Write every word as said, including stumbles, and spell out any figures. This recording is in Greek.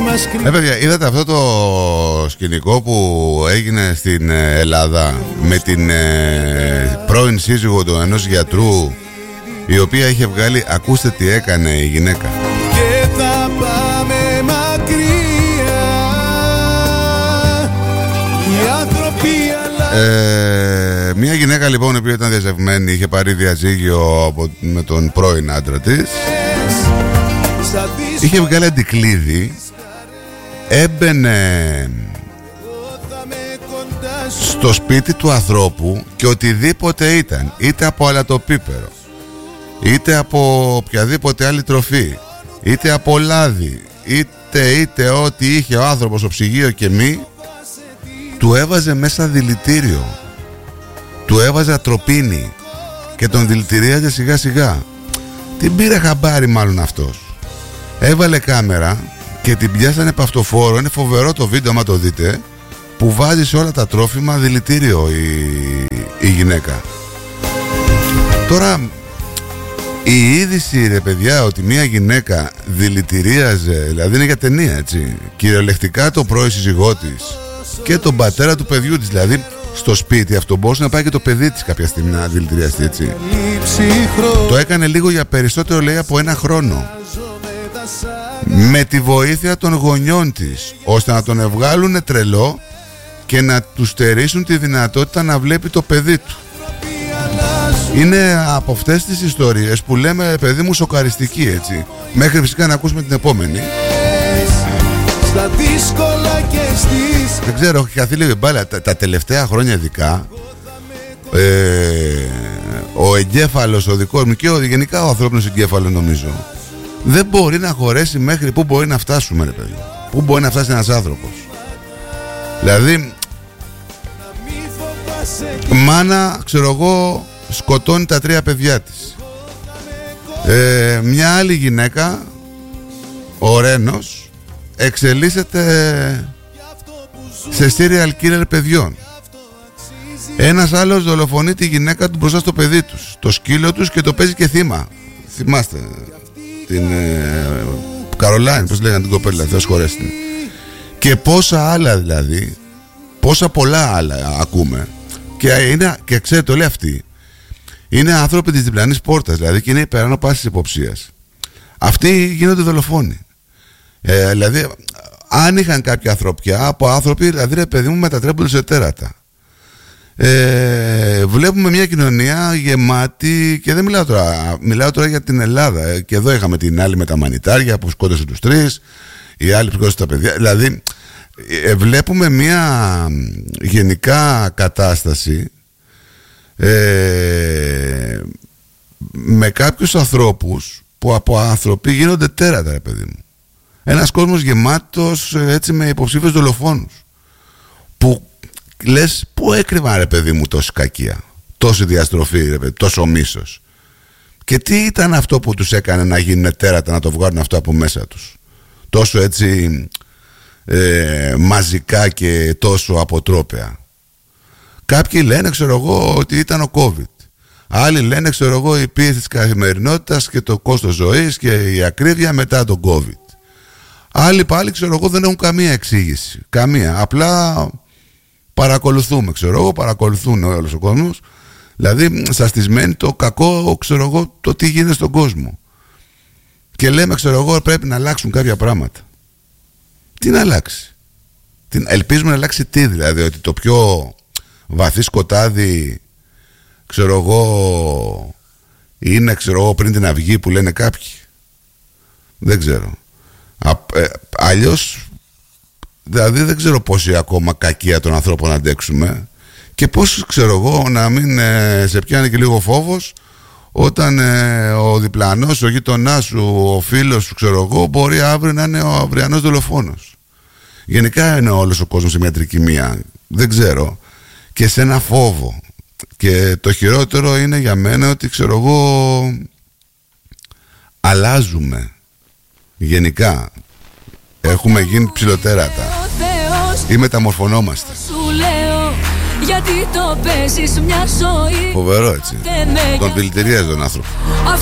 Ε, παιδιά, είδατε αυτό το σκηνικό που έγινε στην Ελλάδα με την ε, πρώην σύζυγο του ενός γιατρού, η οποία είχε βγάλει, ακούστε τι έκανε η γυναίκα. Και θα πάμε μακριά. Οι άνθρωποι αλλά... ε, Μια γυναίκα λοιπόν, η οποία ήταν διαζευμένη, είχε πάρει διαζύγιο από, με τον πρώην άντρα της, είχε βγάλει αντικλείδι, έμπαινε στο σπίτι του ανθρώπου και οτιδήποτε ήταν, είτε από αλατοπίπερο, είτε από οποιαδήποτε άλλη τροφή, είτε από λάδι, είτε είτε ό,τι είχε ο άνθρωπος στο ψυγείο και μη, του έβαζε μέσα δηλητήριο, του έβαζε ατροπίνη και τον δηλητηρίαζε σιγά σιγά. Την πήρε χαμπάρι μάλλον αυτός, έβαλε κάμερα και την πιάσανε παυτοφόρο. Είναι φοβερό το βίντεο, άμα το δείτε, που βάζει σε όλα τα τρόφιμα δηλητήριο η, η γυναίκα. Τώρα η είδηση, ρε παιδιά, ότι μια γυναίκα δηλητηρίαζε, δηλαδή είναι για ταινία, έτσι, κυριολεκτικά το πρώην σύζυγό της και τον πατέρα του παιδιού της. Δηλαδή στο σπίτι αυτό μπορούσε να πάει και το παιδί της κάποια στιγμή να δηλητηριαστεί, έτσι. Το έκανε λίγο για περισσότερο, λέει, από ένα χρόνο, με τη βοήθεια των γονιών της, ώστε να τον βγάλουν τρελό και να του στερήσουν τη δυνατότητα να βλέπει το παιδί του. Είναι από αυτές τις ιστορίες που λέμε, παιδί μου, σοκαριστική, έτσι, μέχρι φυσικά να ακούσουμε την επόμενη. Δεν ξέρω, έχει χαθεί λίγο μπάλα τα, τα τελευταία χρόνια ειδικά. ε, Ο εγκέφαλος ο δικός μου και ο, γενικά ο ανθρώπινος εγκέφαλος, νομίζω, δεν μπορεί να χωρέσει μέχρι πού μπορεί να φτάσουμε, ρε παιδί. Πού μπορεί να φτάσει ένας άνθρωπος. Δηλαδή μάνα, ξέρω εγώ, σκοτώνει τα τρία παιδιά της. ε, Μια άλλη γυναίκα, ο Ρένος, εξελίσσεται σε serial killer παιδιών. Ένας άλλος δολοφονεί τη γυναίκα του μπροστά στο παιδί τους, το σκύλο τους, και το παίζει και θύμα. Θυμάστε την ε, Καρολάιν, πώς λέγανε την κοπέλα, Θεός χωρέστη. Και πόσα άλλα, δηλαδή, πόσα πολλά άλλα ακούμε. Και, είναι, και ξέρετε, όλοι αυτοί είναι άνθρωποι της διπλανής πόρτας, δηλαδή, και είναι υπεράνω πάσης υποψίας. Αυτοί γίνονται δολοφόνοι. ε, Δηλαδή, αν είχαν κάποια ανθρωπιά, από άνθρωποι, δηλαδή, ρε παιδί μου, μετατρέπονται σε τέρατα. Ε, βλέπουμε μια κοινωνία γεμάτη, και δεν μιλάω τώρα, μιλάω τώρα για την Ελλάδα. Και εδώ είχαμε την άλλη με τα μανιτάρια που σκότωσε τους τρεις, η άλλη που σκότωσε τα παιδιά. Δηλαδή ε, βλέπουμε μια γενικά κατάσταση ε, με κάποιους ανθρώπους που από άνθρωποι γίνονται τέρατα, ρε παιδί μου. Ένας κόσμος γεμάτος, έτσι, με υποψήφιους δολοφόνους, που λες, πού έκρυβαν, ρε παιδί μου, τόση κακία, τόση διαστροφή, ρε παιδί, τόσο μίσος. Και τι ήταν αυτό που τους έκανε να γίνουν τέρατα, να το βγάλουν αυτό από μέσα τους, τόσο έτσι ε, μαζικά και τόσο αποτρόπαια. Κάποιοι λένε, ξέρω εγώ, ότι ήταν ο COVID. Άλλοι λένε, ξέρω εγώ, η πίεση της καθημερινότητας και το κόστος ζωής και η ακρίβεια μετά τον COVID. Άλλοι πάλι, ξέρω εγώ, δεν έχουν καμία εξήγηση. Καμία. Απλά παρακολουθούμε, ξέρω εγώ, παρακολουθούν όλος ο κόσμος. Δηλαδή, σαστισμένοι το κακό, ξέρω εγώ, το τι γίνεται στον κόσμο. Και λέμε, ξέρω εγώ, πρέπει να αλλάξουν κάποια πράγματα. Τι να αλλάξει? Τι, ελπίζουμε να αλλάξει τι, δηλαδή, ότι το πιο βαθύ σκοτάδι, ξέρω εγώ, είναι, ξέρω εγώ, πριν την αυγή που λένε κάποιοι. Δεν ξέρω. Α, ε, αλλιώς, δηλαδή, δεν ξέρω πόση ακόμα κακία των ανθρώπων να αντέξουμε, και πώς, ξέρω εγώ, να μην ε, σε πιάνει και λίγο φόβος όταν ε, ο διπλανός, ο γείτονάς σου, ο φίλος σου, ξέρω εγώ, μπορεί αύριο να είναι ο αυριανός δολοφόνος. Γενικά είναι όλος ο κόσμος σε μια τρικυμία, δεν ξέρω, και σε ένα φόβο. Και το χειρότερο είναι για μένα ότι, ξέρω εγώ, αλλάζουμε. Γενικά έχουμε γίνει ψιλοτέρατα ή μεταμορφωνόμαστε. Γιατί το παίζεις μια ζωή. Φοβερό, έτσι. Τον δηλητηρίαζε τον άνθρωπο.